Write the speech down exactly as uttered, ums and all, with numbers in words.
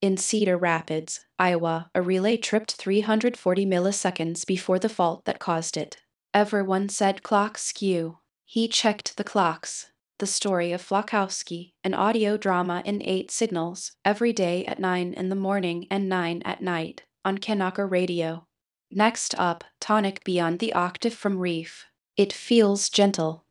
In Cedar Rapids, Iowa, a relay tripped three hundred forty milliseconds before the fault that caused it. Everyone said clock skew. He checked the clocks. The story of Flakowski, an audio drama in eight signals, every day at nine in the morning and nine at night, on Kanaka Radio. Next up, Tonic Beyond the Octave from Reef. It feels gentle,